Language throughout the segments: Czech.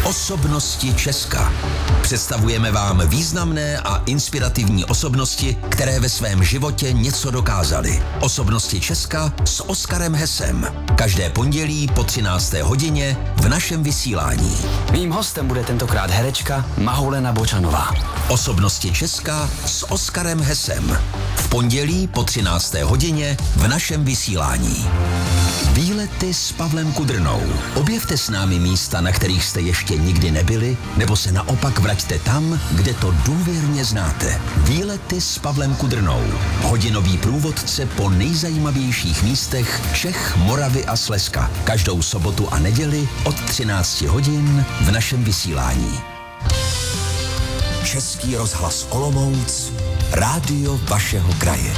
Osobnosti Česka. Představujeme vám významné a inspirativní osobnosti, které ve svém životě něco dokázaly. Osobnosti Česka s Oskarem Hesem. Každé pondělí po 13. hodině v našem vysílání. Mým hostem bude tentokrát herečka Mahulena Bočanová. Osobnosti Česka s Oskarem Hesem. V pondělí po 13. hodině v našem vysílání. Výlety s Pavlem Kudrnou. Objevte s námi místa, na kterých jste ještě nikdy nebyli, nebo se naopak vraťte tam, kde to důvěrně znáte. Výlety s Pavlem Kudrnou. Hodinový průvodce po nejzajímavějších místech Čech, Moravy a Slezska. Každou sobotu a neděli od 13 hodin v našem vysílání. Český rozhlas Olomouc, rádio vašeho kraje.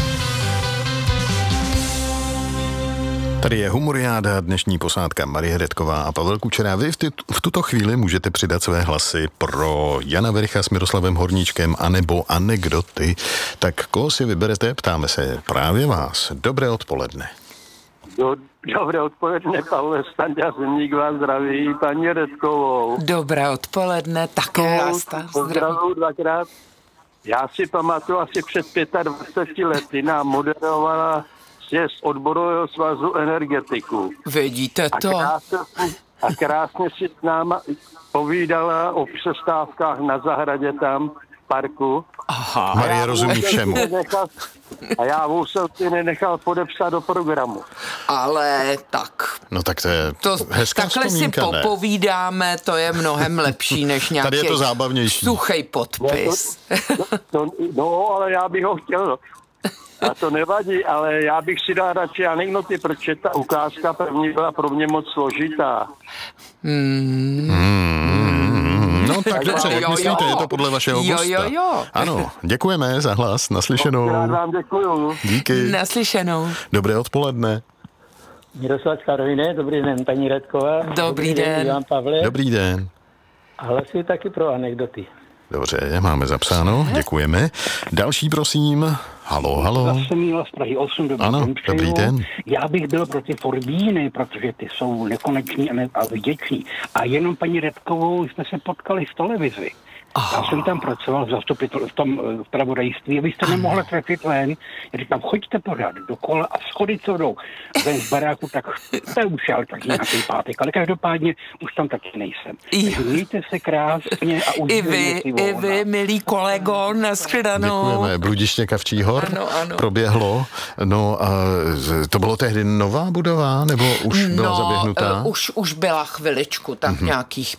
Tady je Humoriáda, dnešní posádka Marie Redková a Pavel Kučera. Vy v tuto chvíli můžete přidat své hlasy pro Jana Vericha s Miroslavem Horníčkem anebo anekdoty. Tak koho si vyberete? Ptáme se právě vás. Dobré odpoledne. Dobré odpoledne, Pavel Standa, Zemník vás zdraví, paní Redkovou. Dobré odpoledne, také vás pozdravuju dvakrát. Já si pamatuju, asi před 25 lety nám moderovala z odborového svazu energetiků. Vidíte to? A krásně si s náma povídala o přestávkách na zahradě tam v parku. Aha. Marie rozumí všemu. A já musel si nenechal podepsat do programu. Ale tak. No tak to je hezká takhle vzpomínka, si popovídáme, to je mnohem lepší, než nějaký tady je to zábavnější. Suchej podpis. No, ale já bych ho chtěl. A to nevadí, ale já bych si dal radši anekdoty, protože ta ukázka první byla pro mě moc složitá. No tak dobře, jak myslíte, je to podle vašeho gusta? Jo. Ano, děkujeme za hlas, naslyšenou. Já vám děkuju. Díky. Naslyšenou. Dobré odpoledne. Miroslav Karviné, dobrý den, paní Redková. Dobrý den. Jan Pavle. Dobrý den. A hlasuji taky pro anekdoty. Dobře, máme zapsáno, děkujeme. Další, prosím. Halo. Zase Míla z Prahy 8, dobrý den. Já bych byl pro ty Forbíny, protože ty jsou nekoneční a vděční. A jenom paní Redkovou jsme se potkali v televizi. Já jsem tam pracoval v v tom zpravodajství a vy jste nemohla trefit ven. Já říkám, choďte pořád dokola a schody, co jdou ven z baráku, tak to je už ale taky nějaký pátek. Ale každopádně už tam taky nejsem. Takže mějte se krásně a užijte si I vy, milý kolego, nashledanou. Děkujeme. Bludiště Kavčí hor ano. proběhlo. No a to bylo tehdy nová budova, nebo už byla zaběhnutá? Už byla chviličku, tak nějakých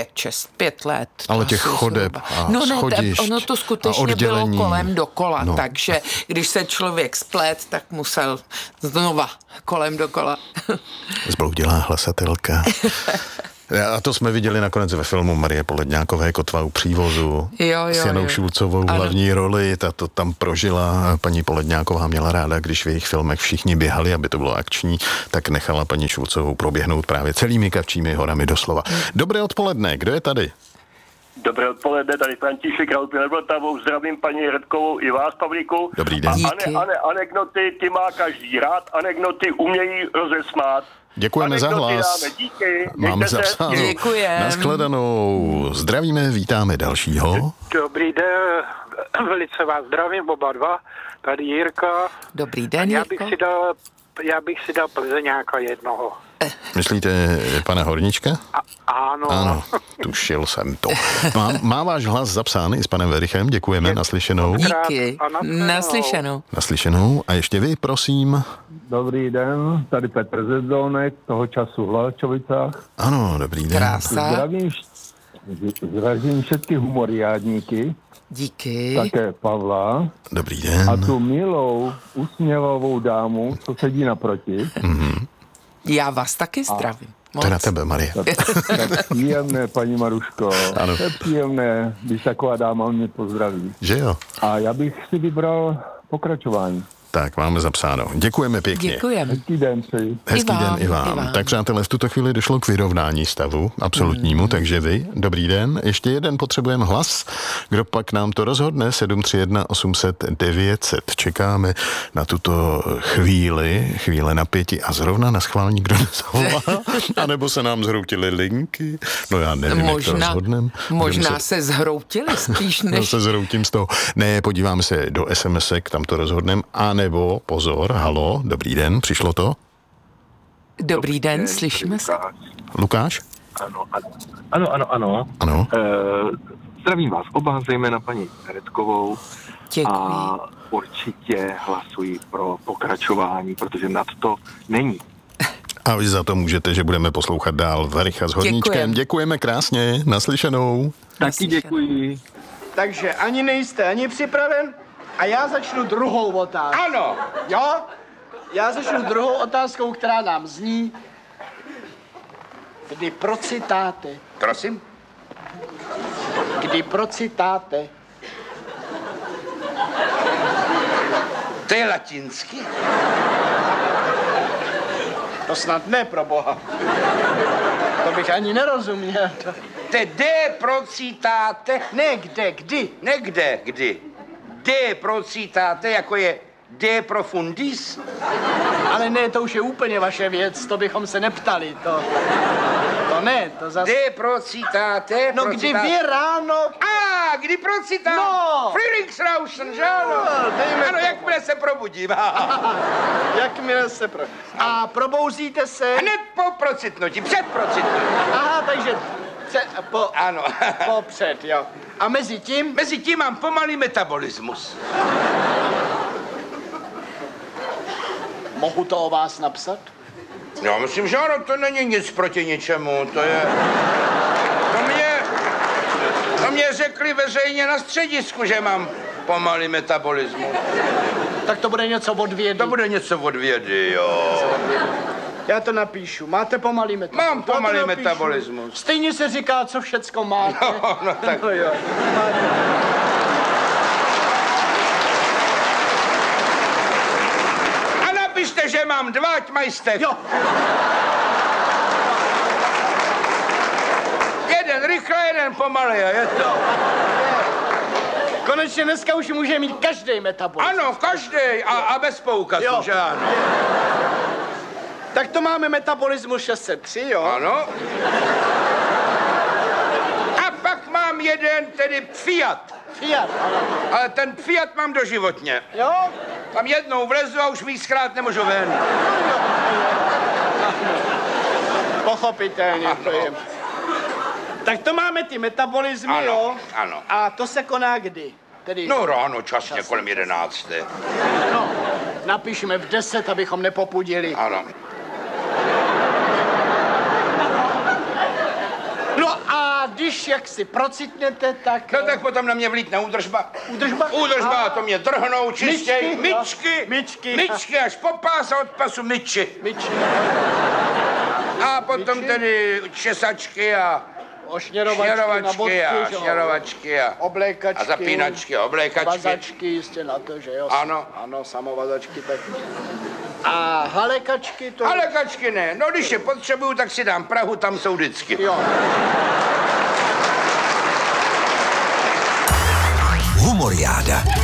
5 let. Ale těch chodeb a schodišť ono to skutečně bylo kolem dokola, takže když se člověk splet, tak musel znova kolem dokola. Zbloudilá hlasatelka. A to jsme viděli nakonec ve filmu Marie Poledňákové Kotva u přívozu s Janou Šulcovou hlavní roli. Ta to tam prožila. Paní Poledňáková měla ráda, když v jejich filmech všichni běhali, aby to bylo akční, tak nechala paní Šulcovou proběhnout právě celými Kavčími horami doslova. Dobré odpoledne, kdo je tady? Dobré odpoledne, tady František Raupy nad Vltavou, zdravím paní Redkovou i vás, Pavlíku. Dobrý den. Anekdoty, ty má každý rád, anekdoty umějí rozesmát. Děkujeme za hlas. Máme zapsáno. Děkujeme. Nashledanou. Zdravíme, vítáme dalšího. Dobrý den, velice vás zdravím, oba dva. Tady Jirka. Dobrý den, Jirko. Já bych si dal Plzeňáka jednoho. Myslíte pana Horníčka? Ano. Tušil jsem to. Má váš hlas zapsán i s panem Verichem, děkujeme, naslyšenou. Díky, naslyšenou. A ještě vy, prosím. Dobrý den, tady Petr Zezdolnek, toho času v Hlačovicách. Ano, dobrý den. Krása. Zdravím všetky humoriádníky. Díky. Také Pavla. Dobrý den. A tu milou, usměvavou dámu, co sedí naproti. Já vás taky zdravím. To je na tebe, Marie. Tak příjemné, paní Maruško. Ano. To je příjemné, když taková dáma mě pozdraví. Že jo? A já bych si vybral pokračování. Tak, máme zapsáno. Děkujeme pěkně. Děkujeme. Hezký den přeji. Hezký den i vám. Tak přátelé, v tuto chvíli došlo k vyrovnání stavu absolutnímu, takže vy, dobrý den. Ještě jeden potřebujeme hlas. Kdo pak nám to rozhodne? 731 800 900. Čekáme na tuto chvíli napětí a zrovna na schválení, kdo nezavolá, anebo se nám zhroutily linky. No já nevím, jak to rozhodneme. Možná se zhroutily spíš než... No se zhroutím z toho. Ne, podíváme se do SMS-ek, tam to rozhodneme. A nebo, pozor, halo, dobrý den, přišlo to? Dobrý den, slyšíme se. Lukáš? Ano. Zdravím vás oba, zejména paní Redkovou. Děkuji. A určitě hlasuji pro pokračování, protože nad to není. A vy za to můžete, že budeme poslouchat dál Vericha s Horníčkem. Děkujeme krásně, naslyšenou. Taky děkuji. Takže ani nejste ani připraven a já začnu druhou otázkou. Ano. Jo? Já začnu druhou otázkou, která nám zní. Kdy procitáte? Prosím? Kdy procitáte? To je latinsky? To snad ne, pro boha. To bych ani nerozuměl. To je de procitáte? Ne, kde, kdy? Ne kde, kdy. De procitáte, jako je de profundis? Ale ne, to už je úplně vaše věc, to bychom se neptali, to ne, to zase... De procitáte? No kdy vy ráno... Kdy procitáte? No! Frühlingsrauschen, že ano? No, ano, jakmile se probudím. Jakmile se probudím. A probouzíte se? Hned po procitnutí, před procitnutím. Aha, takže... Ano. Popřed, jo. A mezi tím? Mezi tím mám pomalý metabolismus. Mohu to o vás napsat? Já myslím, že ano, to není nic proti ničemu, to je... To mě řekli veřejně na středisku, že mám pomalý metabolismus. Tak to bude něco od vědy. To bude něco od vědy, jo. Já to napíšu. Máte pomalý metabolismus? Mám pomalý metabolismus. Stejně se říká, co všecko máte. No tak... No jo. A napište, že mám 2, ať mají jste. Jo. Jeden rychle, jeden pomalý, je to. Konečně dneska už může mít každý metabolismus. Ano, každý a bez poukazu, že ano. Tak to máme metabolismus 603, jo? Ano. A pak mám jeden, tedy Fiat. Fiat, ano. Ale ten Fiat mám doživotně. Jo? Tam jednou vlezu a už víckrát nemůžu ven. Pochopitelně, to je. Tak to máme ty metabolismy, ano, jo? Ano. A to se koná kdy? Tedy... No ráno, časně kolem 11. No, napíšeme v 10, abychom nepopudili. Ano. No a když jak si procitnete, tak... No tak potom na mě vlítne údržba. Údržba? Údržba, to mě drhnou, čistěj. Myčky, až po pás a od pasu myči. A potom tedy česačky a... šněrovačky a oblékačky, a zapínačky, oblékačky. Vazačky, jistě na to, že jo? Ano. Ano, samovazačky taky. A halekačky to... Halekačky ne, no když je potřebuju, tak si dám Prahu, tam jsou vždycky. Jo. Humoriáda.